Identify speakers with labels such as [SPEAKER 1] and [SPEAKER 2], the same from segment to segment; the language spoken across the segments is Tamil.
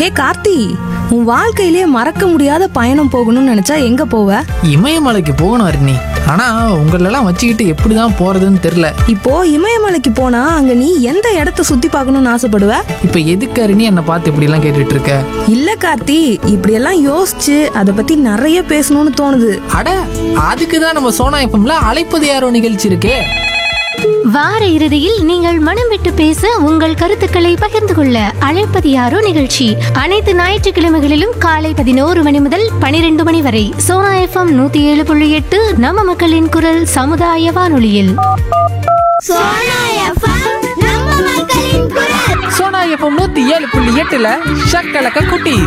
[SPEAKER 1] கார்த்தி, உன் வாழ்க்கையிலே மறக்க முடியாத பயணம் போகணும்னு நினைச்சா எங்க போவ?
[SPEAKER 2] இமயமலைக்கு போகணும் அருணி. ஆனா உங்களெல்லாம் வச்சுக்கிட்டு எப்படிதான் போறதுன்னு தெரியல.
[SPEAKER 1] இப்போ இமயமலைக்கு போனா அங்க நீ எந்த இடத்த சுத்தி பார்க்கணும்னு ஆசைப்படுவ?
[SPEAKER 2] இப்ப எதுக்கு அருணி என்னை பார்த்து இப்படி எல்லாம் கேட்டுட்டு இருக்க?
[SPEAKER 1] இல்ல கார்த்தி, இப்படியெல்லாம் யோசிச்சு அதை பத்தி நிறைய பேசணும்னு தோணுது.
[SPEAKER 2] அட, அதுக்குதான் நம்ம சோனா எஃப்எம்ல அழைப்பது யாரோ நிகழ்ச்சி இருக்கே.
[SPEAKER 3] வார இறுதியில் நீங்கள் மனம் விட்டு பேச உங்கள் கருத்துக்களை பகிர்ந்து கொள்ள அழைப்பது யாரோ நிகழ்ச்சி அனைத்து ஞாயிற்றுக்கிழமைகளிலும் காலை 11 மணி முதல் 12 மணி வரை சோனா எஃப்எம் 107.8 நம்ம மக்களின் குரல் சமுதாய வானொலியில்.
[SPEAKER 2] சோனா எஃப்எம் 107.8ல ஷக்கலக்க குட்டி.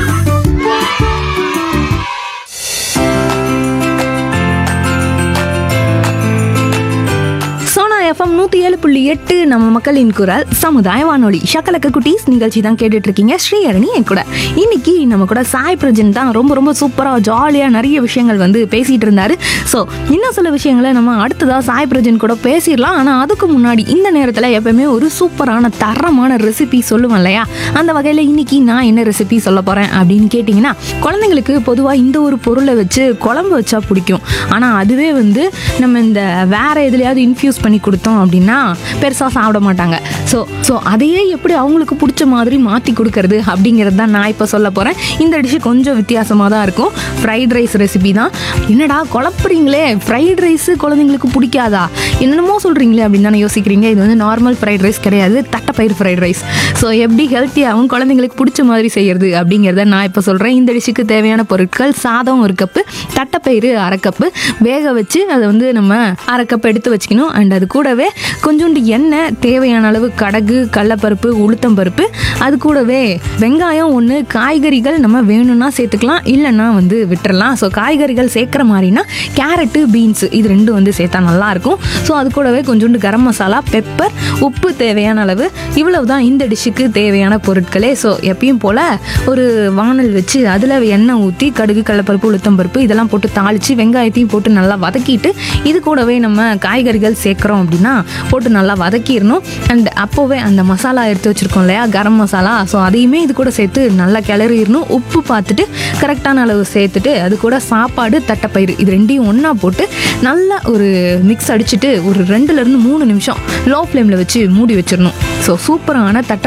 [SPEAKER 1] எஃப்எம் 107.8 நம்ம மக்களின் குரல் சமுதாய வானொலி. ஷக்கலக்க குட்டீஸ் நிகழ்ச்சி தான் கேட்டுட்டு இருக்கீங்க. ஸ்ரீஹரணி என் கூட. இன்னைக்கு நம்ம கூட சாய் பிரஜன் தான் ரொம்ப ரொம்ப சூப்பரா ஜாலியா நிறைய விஷயங்கள் வந்து பேசிட்டு இருந்தாரு. ஸோ இன்னும் சில விஷயங்களை நம்ம அடுத்ததா சாய் பிரஜன் கூட பேசிடலாம். ஆனா அதுக்கு முன்னாடி இந்த நேரத்துல எப்பவுமே ஒரு சூப்பரான தரமான ரெசிபி சொல்லுவேன் இல்லையா? அந்த வகையில இன்னைக்கு நான் என்ன ரெசிபி சொல்ல போறேன் அப்படின்னு கேட்டீங்கன்னா, குழந்தைங்களுக்கு பொதுவா இந்த ஒரு பொருளை வச்சு குழம்பு வச்சா பிடிக்கும். ஆனா அதுவே வந்து நம்ம இந்த வேற எதுலையாவது இன்ஃபியூஸ் பண்ணி கொடுத்தோம் அப்படின்னா பெருசாக சாப்பிட மாட்டாங்க. ஸோ அதையே எப்படி அவங்களுக்கு பிடிச்ச மாதிரி மாற்றி கொடுக்கறது அப்படிங்கிறது தான் நான் இப்போ சொல்ல போகிறேன். இந்த டிஷ்ஷு கொஞ்சம் வித்தியாசமாக தான் இருக்கும். ஃப்ரைட் ரைஸ் ரெசிபி தான். என்னடா குழப்புறீங்களே, ஃப்ரைட் ரைஸு குழந்தைங்களுக்கு பிடிக்காதா, என்னென்னமோ சொல்கிறீங்களே அப்படின்னு தானே யோசிக்கிறீங்க. இது வந்து நார்மல் ஃப்ரைட் ரைஸ் கிடையாது, தட்டைப்பயிர் ஃப்ரைட் ரைஸ். ஸோ எப்படி ஹெல்த்தியாகவும் குழந்தைங்களுக்கு பிடிச்ச மாதிரி செய்யறது அப்படிங்கிறத நான் இப்போ சொல்கிறேன். இந்த டிஷ்ஷுக்கு தேவையான பொருட்கள்: சாதம் 1 கப்பு, தட்டைப்பயிறு 1/2 கப்பு, வேக வச்சு அதை வந்து நம்ம 1/2 கப் எடுத்து வச்சுக்கணும். அண்ட் அது கூடவே கொஞ்சோண்டு எண்ணெய், தேவையான அளவு கடுகு, கடலைப்பருப்பு, உளுத்தம்பருப்பு, அது கூடவே வெங்காயம் 1, காய்கறிகள் நம்ம வேணும்னா சேர்த்துக்கலாம், இல்லைன்னா வந்து விட்டுறலாம். ஸோ காய்கறிகள் சேர்க்குற மாதிரினா கேரட்டு, பீன்ஸு இது 2 வந்து சேர்த்தா நல்லாயிருக்கும். ஸோ அது கூடவே கொஞ்சோண்டு கரம் மசாலா, பெப்பர், உப்பு தேவையான அளவு. இவ்வளவு தான் இந்த டிஷ்ஷுக்கு தேவையான பொருட்களே. ஸோ எப்பயும் போல் ஒரு வானல் வச்சு அதில் எண்ணெய் ஊற்றி கடுகு, கடலைப்பருப்பு, உளுத்தம்பருப்பு இதெல்லாம் போட்டு தாளித்து வெங்காயத்தையும் போட்டு நல்லா வதக்கிட்டு இது கூடவே நம்ம காய்கறிகள் சேர்க்குறோம் அப்படின்னா போட்டு நல்லா வதக்கிடணும். அண்ட் அப்போவே அந்த மசாலா எடுத்து வச்சுருக்கோம் இல்லையா, கரம் மசாலா, ஸோ அதையுமே இது கூட சேர்த்து நல்லா கிளறிடணும். உப்பு பார்த்துட்டு கரெக்டான அளவு சேர்த்துட்டு அது கூட சாப்பாடு, தட்டைப்பயிறு இது 2யும் ஒன்றா போட்டு நல்லா ஒரு மிக்ஸ் அடிச்சுட்டு ஒரு 2 to 3 நிமிஷம் லோ ஃப்ளேமில் வச்சு மூடி வச்சிடணும். ஸோ சூப்பரான